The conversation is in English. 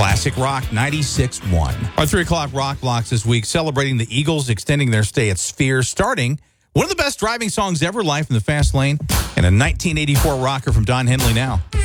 Classic Rock 96.1. Our 3 o'clock rock blocks this week celebrating the Eagles extending their stay at Sphere, starting one of the best driving songs ever, Life in the Fast Lane, and a 1984 rocker from Don Henley now.